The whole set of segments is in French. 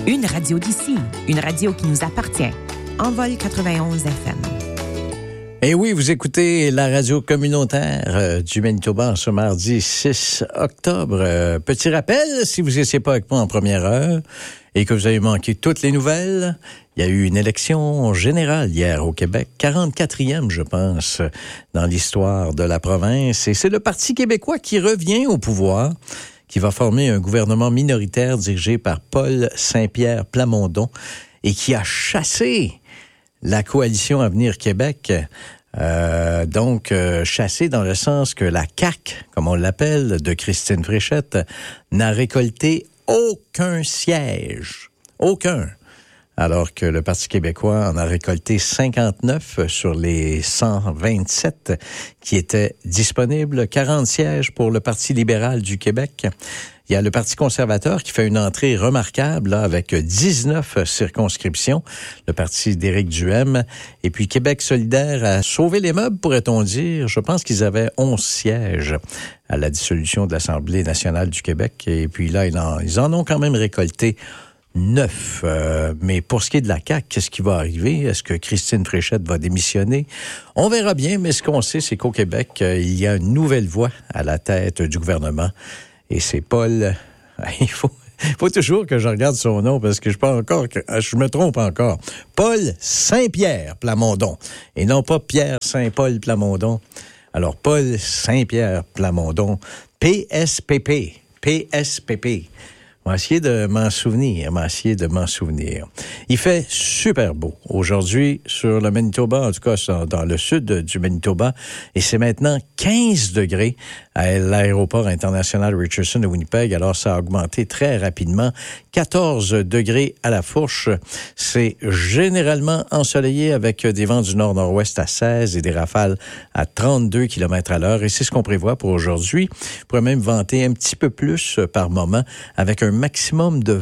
Une radio d'ici, une radio qui nous appartient. Envol 91 FM. Et oui, vous écoutez la radio communautaire du Manitoba ce mardi 6 octobre. Petit rappel, si vous n'étiez pas avec moi en première heure et que vous avez manqué toutes les nouvelles, il y a eu une élection générale hier au Québec, 44e, je pense, dans l'histoire de la province. Et c'est le Parti québécois qui revient au pouvoir, qui va former un gouvernement minoritaire dirigé par Paul Saint-Pierre Plamondon et qui a chassé la coalition Avenir Québec, chassée dans le sens que la CAQ, comme on l'appelle, de Christine Fréchette, n'a récolté aucun siège. Aucun. Alors que le Parti québécois en a récolté 59 sur les 127 qui étaient disponibles, 40 sièges pour le Parti libéral du Québec. Il y a le Parti conservateur qui fait une entrée remarquable là, avec 19 circonscriptions, le parti d'Éric Duhem. Et puis Québec solidaire a sauvé les meubles, pourrait-on dire. Je pense qu'ils avaient 11 sièges à la dissolution de l'Assemblée nationale du Québec. Et puis là, ils en ont quand même récolté 9. Mais pour ce qui est de la CAQ, qu'est-ce qui va arriver? Est-ce que Christine Fréchette va démissionner? On verra bien, mais ce qu'on sait, c'est qu'au Québec, il y a une nouvelle voix à la tête du gouvernement. Et c'est Paul... Il faut toujours que je regarde son nom parce que je me trompe encore. Paul Saint-Pierre Plamondon. Et non pas Pierre Saint-Paul Plamondon. Alors, Paul Saint-Pierre Plamondon, PSPP. PSPP. On va essayer de m'en souvenir. Il fait super beau aujourd'hui sur le Manitoba, en tout cas dans le sud du Manitoba, et c'est maintenant 15 degrés à l'aéroport international Richardson de Winnipeg. Alors, ça a augmenté très rapidement. 14 degrés à la fourche. C'est généralement ensoleillé avec des vents du nord-nord-ouest à 16 et des rafales à 32 km à l'heure. Et c'est ce qu'on prévoit pour aujourd'hui. On pourrait même venter un petit peu plus par moment avec un maximum de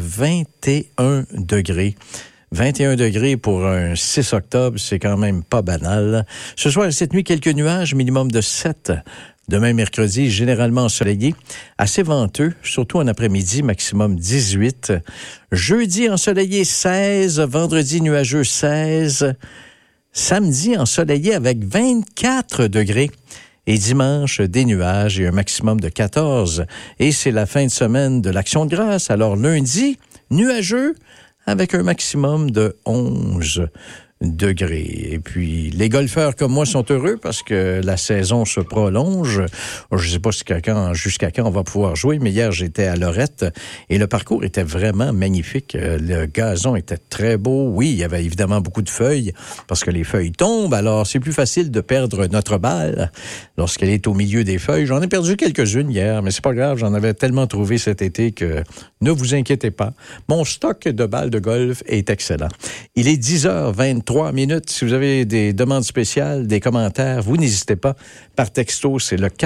21 degrés. 21 degrés pour un 6 octobre, c'est quand même pas banal. Ce soir et cette nuit, quelques nuages, minimum de 7. Demain, mercredi, généralement ensoleillé, assez venteux, surtout en après-midi, maximum 18. Jeudi, ensoleillé 16. Vendredi, nuageux 16. Samedi, ensoleillé avec 24 degrés. Et dimanche, des nuages et un maximum de 14. Et c'est la fin de semaine de l'Action de grâce. Alors lundi, nuageux avec un maximum de 11 degrés. Et puis, les golfeurs comme moi sont heureux parce que la saison se prolonge. Je ne sais pas jusqu'à quand on va pouvoir jouer, mais hier, j'étais à Lorette et le parcours était vraiment magnifique. Le gazon était très beau. Oui, il y avait évidemment beaucoup de feuilles parce que les feuilles tombent. Alors, c'est plus facile de perdre notre balle lorsqu'elle est au milieu des feuilles. J'en ai perdu quelques-unes hier, mais c'est pas grave. J'en avais tellement trouvé cet été que ne vous inquiétez pas. Mon stock de balles de golf est excellent. Il est 10h23. 3 minutes. Si vous avez des demandes spéciales, des commentaires, vous n'hésitez pas. Par texto, c'est le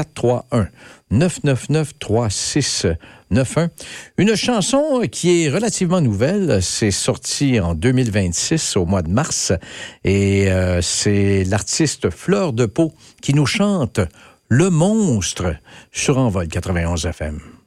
431-999-3691. Une chanson qui est relativement nouvelle. C'est sorti en 2026, au mois de mars. Et c'est l'artiste Fleur de Peau qui nous chante Le Monstre sur Envol 91 FM.